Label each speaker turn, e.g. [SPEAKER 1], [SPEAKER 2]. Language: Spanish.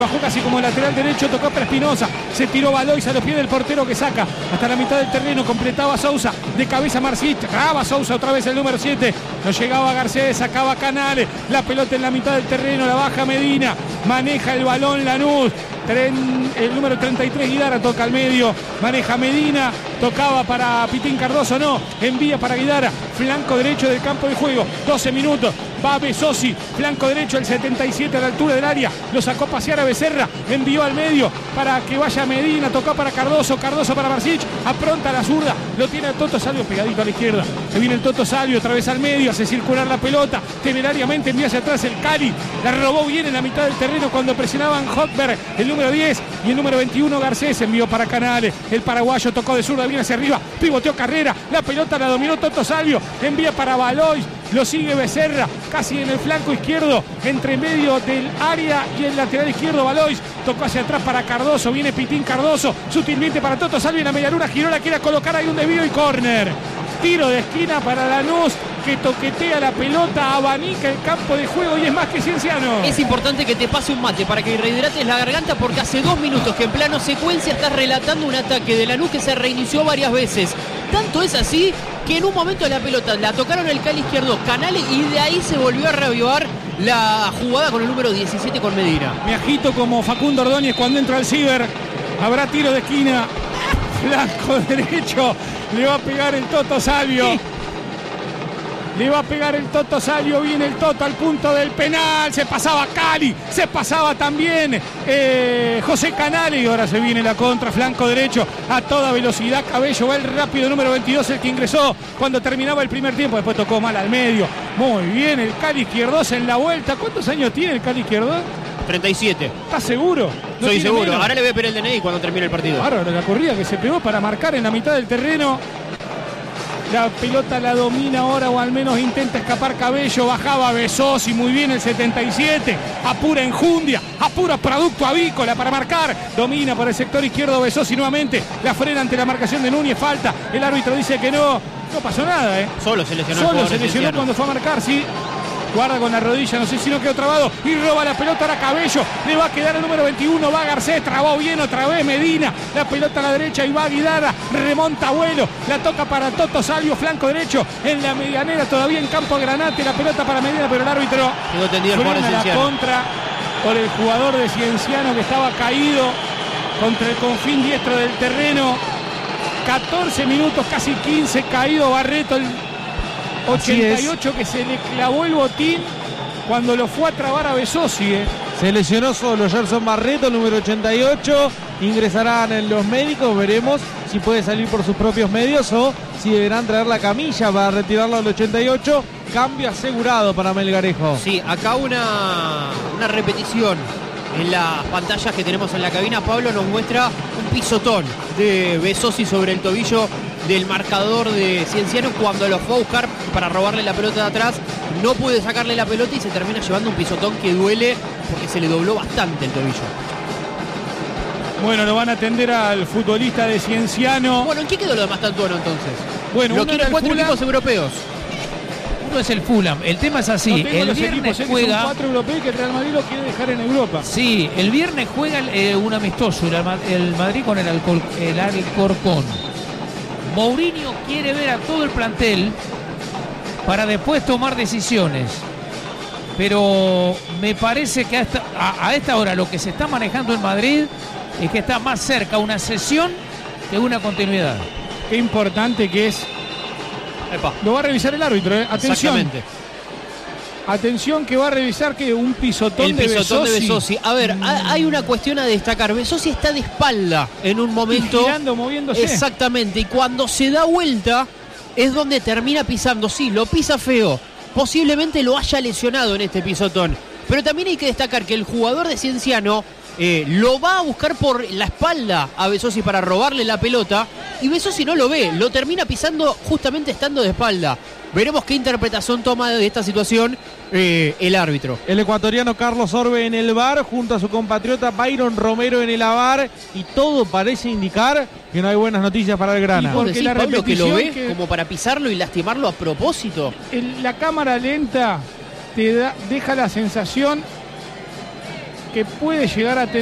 [SPEAKER 1] Bajó casi como lateral derecho, tocó para Espinosa, se tiró Valois a los pies del portero que saca hasta la mitad del terreno, completaba Sousa, de cabeza Marcich, graba Sousa otra vez el número 7, no llegaba Garcés, sacaba Canales, la pelota en la mitad del terreno, la baja Medina, maneja el balón Lanús, el número 33 Guidara toca al medio, maneja Medina, tocaba para Pitín Cardoso, no, envía para Guidara, flanco derecho del campo de juego, 12 minutos, va Besosi, flanco derecho el 77 a la altura del área, lo sacó a pasear a Becerra, envió al medio para que vaya Medina, tocó para Cardoso, Cardoso para Marcich, apronta la zurda, lo tiene el Toto Salvio pegadito a la izquierda, se viene el Toto Salvio otra vez al medio, hace circular la pelota, temerariamente envía hacia atrás el Cali, la robó bien en la mitad del terreno cuando presionaban Hochberg, el número 10 y el número 21 Garcés, envió para Canales, el paraguayo tocó de zurda, viene hacia arriba, pivoteó Carrera, la pelota la dominó Toto Salvio, envía para Valois, lo sigue Becerra, casi en el flanco izquierdo, entre medio del área y el lateral izquierdo Valois, tocó hacia atrás para Cardoso, viene Pitín Cardoso, sutilmente para Toto Salvio en la medialuna, giró, la quiere colocar, hay un desvío y córner. Tiro de esquina para Lanús, que toquetea la pelota, abanica el campo de juego y es más que Cienciano.
[SPEAKER 2] Es importante que te pase un mate para que rehidrates la garganta, porque hace 2 minutos que en plano secuencia estás relatando un ataque de Lanús que se reinició varias veces. Tanto es así que en un momento la pelota la tocaron el Cali izquierdo Canales y de ahí se volvió a reavivar la jugada con el número 17 con Medina.
[SPEAKER 1] Me agito como Facundo Ordóñez cuando entra al ciber. Habrá tiro de esquina. Flanco derecho. Le va a pegar el Toto Salvio. Sí. Le va a pegar el Toto Salvio, viene el Toto al punto del penal, se pasaba Cali, se pasaba también José Canales y ahora se viene la contra, flanco derecho a toda velocidad, Cabello va el rápido número 22, el que ingresó cuando terminaba el primer tiempo, después tocó mal al medio, muy bien el Cali Izquierdos en la vuelta. ¿Cuántos años tiene el Cali Izquierdos?
[SPEAKER 2] 37.
[SPEAKER 1] ¿Estás seguro?
[SPEAKER 2] ¿No soy seguro? Menos? Ahora le voy a pedir el DNI cuando termine el partido.
[SPEAKER 1] Bárbaro, la corrida que se pegó para marcar en la mitad del terreno. La pelota la domina ahora, o al menos intenta escapar Cabello, bajaba Besosi, muy bien el 77, apura Enjundia, apura Producto Avícola para marcar, domina por el sector izquierdo Besosi nuevamente, la frena ante la marcación de Núñez, falta, el árbitro dice que no pasó nada,
[SPEAKER 2] Solo se lesionó.
[SPEAKER 1] Solo se lesionó cuando fue a marcar, sí. Guarda con la rodilla, no sé si no quedó trabado y roba la pelota ahora Cabello, le va a quedar el número 21, va Garcés, trabó bien otra vez Medina, la pelota a la derecha y va Guidara, remonta vuelo, la toca para Toto Salvio, flanco derecho, en la medianera todavía en campo Granate, la pelota para Medina, pero el árbitro frena la contra por el jugador de Cienciano que estaba caído contra el confín diestro del terreno. 14 minutos, casi 15, caído Barreto, el 88 que se le clavó el botín cuando lo fue a trabar a Besosi.
[SPEAKER 3] Se lesionó solo Gerson Barreto, el número 88. Ingresarán en los médicos, veremos si puede salir por sus propios medios o si deberán traer la camilla para retirarlo al 88. Cambio asegurado para Melgarejo.
[SPEAKER 2] Sí, acá una repetición en las pantallas que tenemos en la cabina. Pablo nos muestra un pisotón de Besosi sobre el tobillo del marcador de Cienciano cuando lo fue a buscar para robarle la pelota de atrás. No puede sacarle la pelota y se termina llevando un pisotón que duele porque se le dobló bastante el tobillo.
[SPEAKER 1] Bueno, lo van a atender al futbolista de Cienciano.
[SPEAKER 2] Bueno, ¿en qué quedó lo demás tantuano entonces?
[SPEAKER 1] Bueno,
[SPEAKER 2] lo quieren 4 equipos europeos.
[SPEAKER 4] Uno es el Fulham. El tema es así.
[SPEAKER 1] No
[SPEAKER 4] el viernes
[SPEAKER 1] equipos,
[SPEAKER 4] juega.
[SPEAKER 1] Son 4 europeos y que el Real Madrid lo quiere dejar en Europa.
[SPEAKER 4] Sí, el viernes juega un amistoso el Madrid con el Alcorcón. Mourinho quiere ver a todo el plantel para después tomar decisiones. Pero me parece que a esta hora lo que se está manejando en Madrid es que está más cerca una cesión que una continuidad.
[SPEAKER 1] Qué importante que es.
[SPEAKER 2] Epa.
[SPEAKER 1] Lo va a revisar el árbitro, Atención.
[SPEAKER 2] Exactamente.
[SPEAKER 1] Atención que va a revisar que un pisotón de Besosi.
[SPEAKER 2] A ver, hay una cuestión a destacar. Besosi está de espalda en un momento.
[SPEAKER 1] Y girando, moviéndose.
[SPEAKER 2] Exactamente. Y cuando se da vuelta es donde termina pisando. Sí, lo pisa feo. Posiblemente lo haya lesionado en este pisotón. Pero también hay que destacar que el jugador de Cienciano lo va a buscar por la espalda a Besosi para robarle la pelota. Y Besosi no lo ve. Lo termina pisando justamente estando de espalda. Veremos qué interpretación toma de esta situación el árbitro.
[SPEAKER 3] El ecuatoriano Carlos Orbe en el VAR junto a su compatriota Byron Romero en el AVAR y todo parece indicar que no hay buenas noticias para el Grana.
[SPEAKER 2] ¿Y vos decís, Pablo, que lo ve como para pisarlo y lastimarlo a propósito?
[SPEAKER 1] La cámara lenta te deja la sensación que puede llegar a tener